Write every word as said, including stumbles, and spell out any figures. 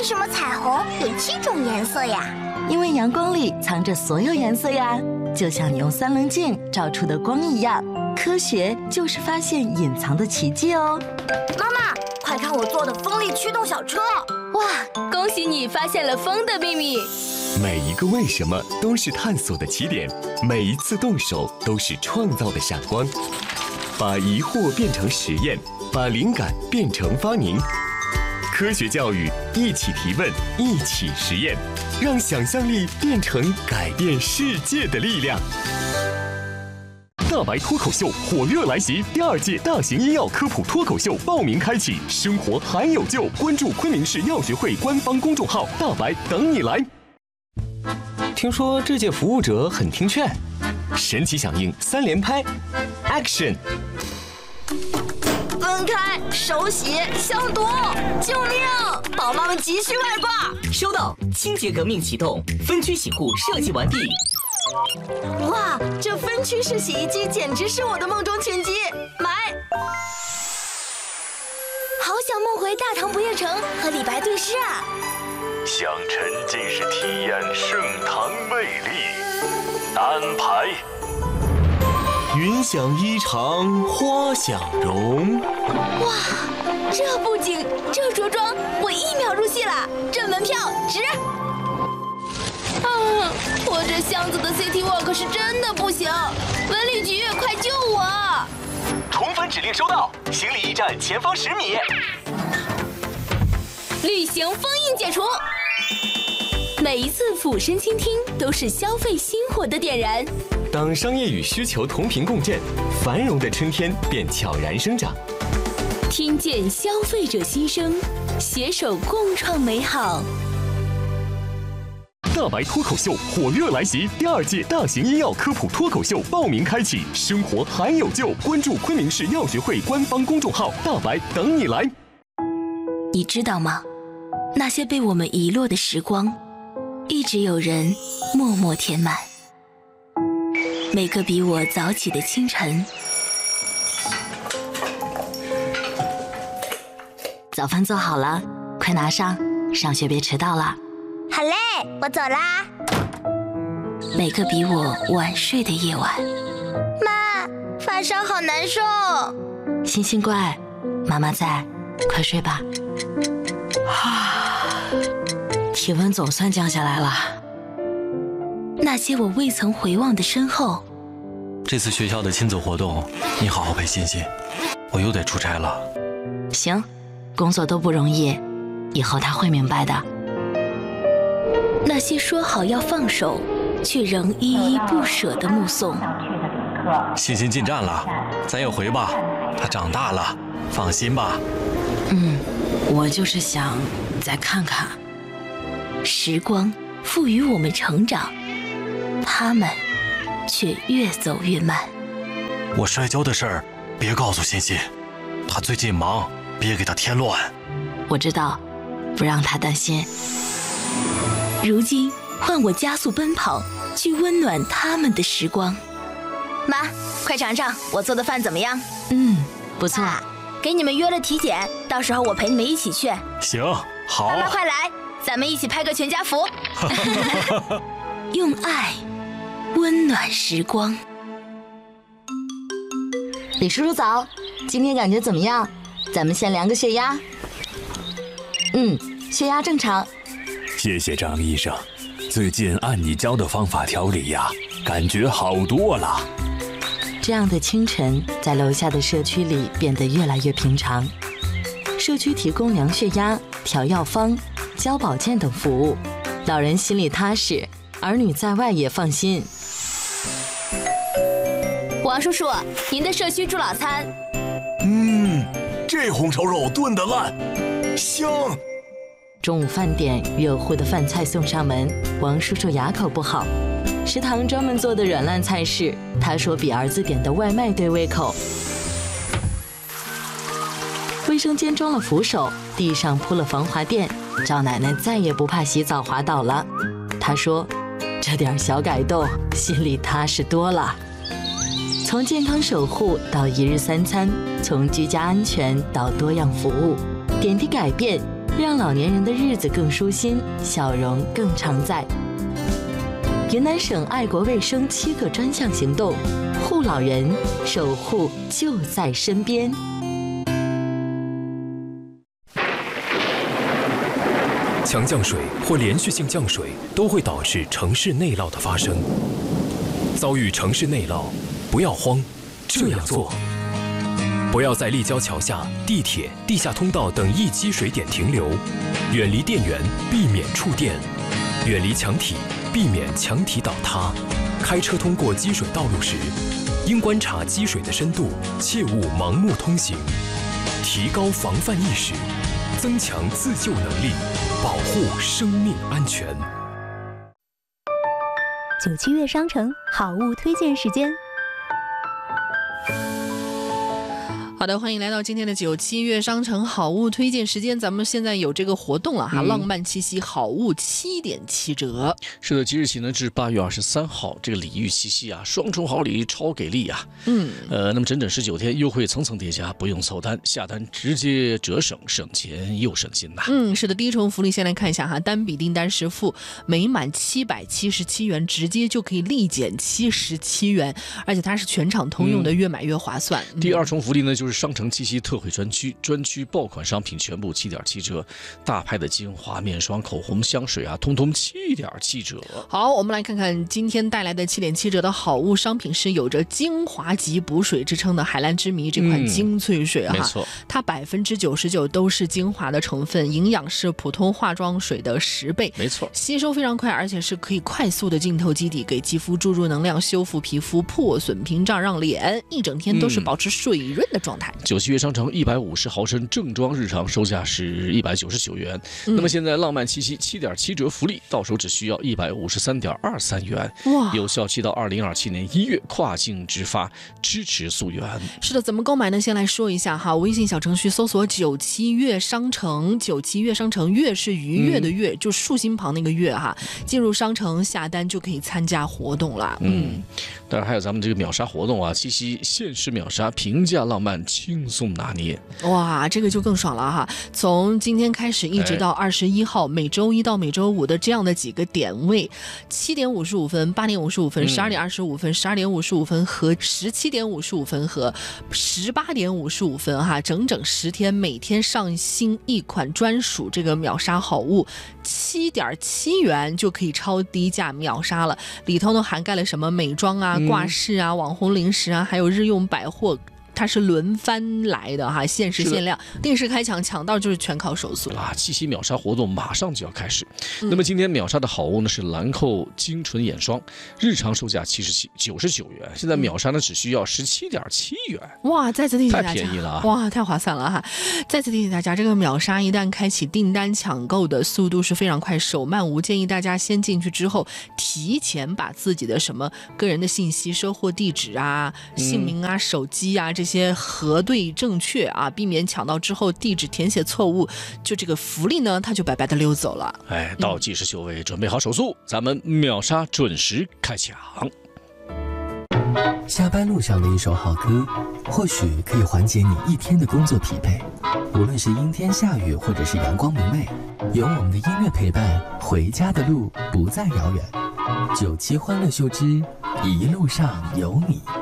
什么彩虹有七种颜色呀？ 因为阳光里藏着所有颜色呀，就像你用三棱镜照出的光一样。科学就是发现隐藏的奇迹哦。 妈妈，快看我做的风力驱动小车！ 哇，恭喜你发现了风的秘密。 每一个为什么都是探索的起点，每一次动手都是创造的闪光。把疑惑变成实验，把灵感变成发明。科学教育，一起提问，一起实验，让想象力变成改变世界的力量。大白脱口秀火热来袭，第二届大型医药科普脱口秀报名开启，生活还有救！关注昆明市药学会官方公众号，大白等你来。听说这届服务者很听劝，神奇响应三连拍 ，Action！ 分开，手洗，消毒，救命！宝妈们急需外挂。 收到，清洁革命启动，分区洗护设计完毕。 哇，这分区式洗衣机简直是我的梦中情机，买！ 好想梦回大唐不夜城和李白对诗啊！ 想沉浸式体验盛唐魅力，安排。 云想衣裳花想容。 哇，这布景，这着装，我一秒入戏了，这门票值！啊，我这箱子的 City Walk 是真的不行，文旅局快救我！ 同粉指令收到，行李驿站前方十米。 旅行封印解除。每一次俯身倾听都是消费心火的点燃。 当商业与需求同频共振，繁荣的春天便悄然生长。 听见消费者心声，携手共创美好。 大白脱口秀火热来袭，第二届大型医药科普脱口秀报名开启，生活还有救！关注昆明市药学会官方公众号，大白等你来。 你知道吗？那些被我们遗落的时光，一直有人默默填满。每个比我早起的清晨， 早饭做好了，快拿上，上学别迟到了。 好嘞，我走啦。 每个比我晚睡的夜晚， 妈，发烧好难受。 星星乖，妈妈在，快睡吧。啊，体温总算降下来了。 那些我未曾回望的身后。 这次学校的亲子活动，你好好陪欣欣，我又得出差了。 行，工作都不容易，以后他会明白的。 那些说好要放手，却仍依依不舍的目送。 欣欣进站了，咱也回吧，她长大了，放心吧。 嗯，我就是想再看看。 时光赋予我们成长，他们却越走越慢。 我摔跤的事儿别告诉欣欣，她最近忙，别给她添乱。 我知道，不让她担心。 如今换我加速奔跑，去温暖他们的时光。妈，快尝尝我做的饭怎么样？ 嗯，不错。 啊，给你们约了体检，到时候我陪你们一起去。 行，好。 妈妈快来，咱们一起拍个全家福。用爱温暖时光。 李叔叔早，今天感觉怎么样？咱们先量个血压。嗯，血压正常。 谢谢张医生，最近按你教的方法调理呀，感觉好多了。 这样的清晨，在楼下的社区里变得越来越平常。社区提供量血压、调药方、教保健等服务，老人心里踏实，儿女在外也放心。 王叔叔，您的社区助老餐。 嗯，这红烧肉炖得烂，香。 中午饭点，热乎的饭菜送上门，王叔叔牙口不好。食堂专门做的软烂菜式，他说比儿子点的外卖对胃口。卫生间装了扶手，地上铺了防滑垫，赵奶奶再也不怕洗澡滑倒了。她说，这点小改动，心里踏实多了。从健康守护到一日三餐，从居家安全到多样服务，点滴改变， 让老年人的日子更舒心，笑容更常在。云南省爱国卫生七个专项行动，护老人，守护就在身边。 强降水或连续性降水都会导致城市内涝的发生。遭遇城市内涝，不要慌，这样做：不要在立交桥下、地铁、地下通道等易积水点停留，远离电源，避免触电；远离墙体，避免墙体倒塌。开车通过积水道路时，应观察积水的深度，切勿盲目通行。提高防范意识，增强自救能力，保护生命安全。 九七月商城好物推荐时间。 好的，欢迎来到今天的九七月商城好物推荐时间。咱们现在有这个活动了哈，嗯、浪漫七夕好物七点七折。 是的，即日起呢至八月二十三号，这个礼遇七夕啊，双重好礼，超给力啊！嗯，呃，那么整整十九天，优惠层层叠加，不用凑单，下单直接折省，省钱又省心呐。 嗯，是的，第一重福利先来看一下哈，单笔订单实付，每满七百七十七元，直接就可以立减七十七元，而且它是全场通用的，嗯、越买越划算。嗯、 第二重福利呢，就是商城七夕特惠专区，专区爆款商品全部七点七折，大牌的精华、面霜、口红、香水啊，通通七点七折。 好，我们来看看今天带来的七点七折的好物商品是有着精华级补水之称的海蓝之谜这款精粹水哈，嗯、没错，它百分之九十九都是精华的成分，营养是普通化妆水的十倍， 没错， 吸收非常快，而且是可以快速的浸透基底，给肌肤注入能量，修复皮肤破损屏障，让脸一整天都是保持水润的状态。 嗯九七月商城一百五十毫升正装日常售价是一百九十九元，嗯、那么现在浪漫七夕七点七折福利，到手只需要一百五十三点二三元，哇！有效期到二零二七年一月，跨境直发，支持溯源。 是的，怎么购买呢？先来说一下哈，微信小程序搜索九七月商城，九七月商城，月是愉悦的悦，嗯、就竖心旁那个月哈，进入商城下单就可以参加活动了。嗯， 当然还有咱们这个秒杀活动啊，七夕限时秒杀，平价浪漫，轻松拿捏。 哇，这个就更爽了哈！从今天开始一直到二十一号，哎、每周一到每周五的这样的几个点位，七点五十五分、八点五十五分、十二点二十五分、十二点五十五分和十七点五十五分和十八点五十五分哈，整整十天，每天上新一款专属这个秒杀好物，七点七元就可以超低价秒杀了。里头呢涵盖了什么美妆啊、挂饰啊、网红零食啊，还有日用百货。它是轮番来的哈，限时限量，定时开抢，抢到就是全靠手速啊！七夕秒杀活动马上就要开始。嗯、那么今天秒杀的好物呢是兰蔻精纯眼霜，日常售价七十七九十九元，现在秒杀呢只需要十七点七元。 哇！再次提醒大家， 太便宜了啊！ 哇，太划算了哈！再次提醒大家，这个秒杀一旦开启，订单抢购的速度是非常快，手慢无。建议大家先进去之后，提前把自己的什么个人的信息、收货地址啊、姓名啊、嗯、手机啊这。这些核对正确啊，避免抢到之后地址填写错误，就这个福利呢，它就白白的溜走了。 哎，倒计时就位，准备好手速，咱们秒杀准时开抢。 下班路上的一首好歌，或许可以缓解你一天的工作疲惫。无论是阴天下雨，或者是阳光明媚，有我们的音乐陪伴，回家的路不再遥远。九七欢乐秀之一路上有你。